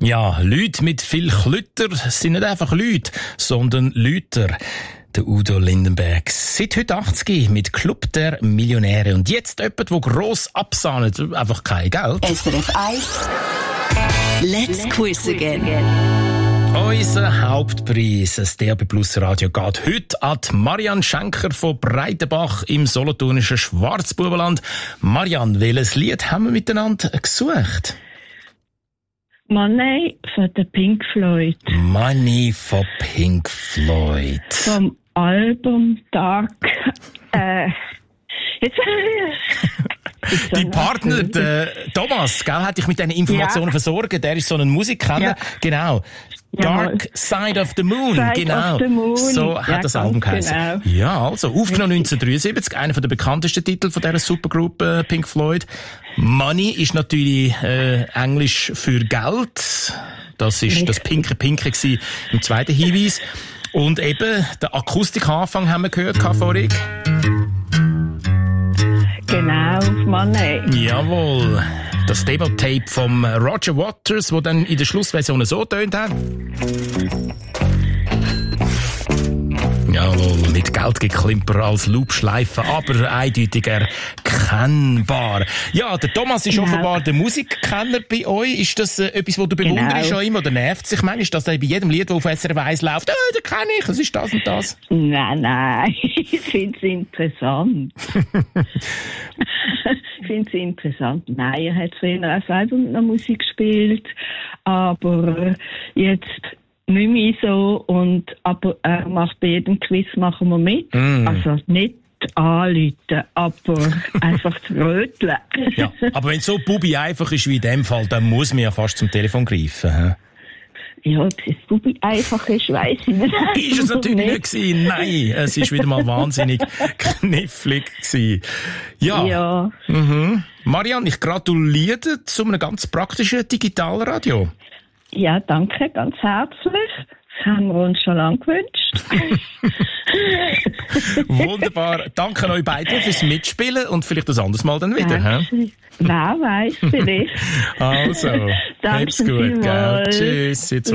Ja, Leute mit viel Klütter sind nicht einfach Leute, sondern Lüter. Der Udo Lindenberg. Seit heute 80 mit Club der Millionäre. Und jetzt jemand, der gross absahnet. Einfach kein Geld. SRF 1. Let's quiz again. Unser Hauptpreis, das DAB Plus Radio, geht heute an Marianne Schenker von Breitenbach im solothurnischen Schwarzbubenland. Marianne, welches Lied haben wir miteinander gesucht? Money von der Pink Floyd. Money von Pink Floyd. Vom Album Dark. Jetzt. Die Partner, der Thomas, gell, hat dich mit diesen Informationen versorgt. Der ist so ein Musikkenner. Ja. Genau. Dark Side of the Moon, genau. Of the Moon. So hat das Album geheißen. Genau. Ja, also, aufgenommen 1973, einer der bekanntesten Titel von dieser Supergruppe Pink Floyd. Money ist natürlich Englisch für Geld. Das ist das Pinke gewesen im zweiten Hinweis. Und eben, der Akustikanfang haben wir gehört vorhin. Genau, Money. Jawohl. Das Demo-Tape vom Roger Waters, das dann in der Schlussversion so tönt hat. Jawohl, mit Geldgeklimper als Loopschleife, aber eindeutig erkennbar. Ja, der Thomas ist offenbar der Musikkenner bei euch. Ist das etwas, was du bewunderst schon immer oder nervt sich manchmal, dass er bei jedem Lied, das auf SRF 1 läuft, den kenne ich, es ist das und das? Nein, ich finde es interessant. Ich finde es interessant. Nein, er hat früher auch selber noch Musik gespielt, aber jetzt nicht mehr so. Aber er macht bei jedem Quiz machen wir mit. Also nicht anrufen, aber einfach zu röteln. Ja, aber wenn es so Bubi einfach ist wie in dem Fall, dann muss man ja fast zum Telefon greifen. Ja, ob es Bubi einfach ist, weiss ich nicht. Ist es natürlich nicht gewesen. Nein, es ist wieder mal wahnsinnig knifflig gewesen. Ja. Marianne, ich gratuliere zu einem ganz praktischen Digitalradio. Ja, danke, ganz herzlich. Das haben wir uns schon lange gewünscht. Wunderbar. Danke euch beiden fürs Mitspielen und vielleicht ein anderes Mal dann wieder. Wer weiß, vielleicht. Also, hab's gut, gell? Tschüss.